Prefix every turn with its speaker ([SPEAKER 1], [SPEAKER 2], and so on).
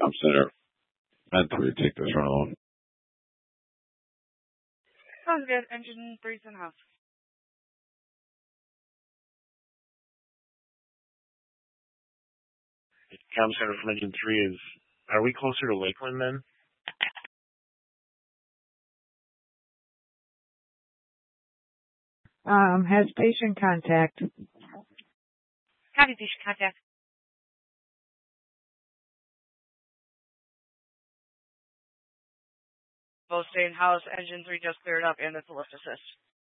[SPEAKER 1] Com Center. And 3, take this run along.
[SPEAKER 2] Sounds good. Engine 3's in house.
[SPEAKER 3] Com Center from Engine 3 is... Are we closer to Lakeland then?
[SPEAKER 4] Has patient contact.
[SPEAKER 2] Copy, patient contact. Both stay in house. Engine 3 just cleared up, and it's a lift assist.